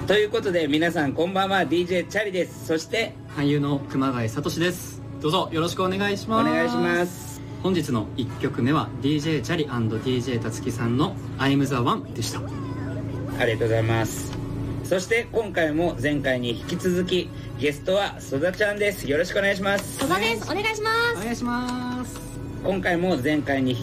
ということで皆さんこんばんは、 DJ チャリです。そして俳優の熊谷聡です。どうぞよろしくお願いします。 お願いします。 本日の1曲目は DJ チャリ &DJ たつきさんの I'm the One でした。 ありがとうございます。そして今回も前回に引き続きゲストは曽田ちゃんです。よろしくお願いします。 曽田です。お願いします。 お願いします。 今回も前回に引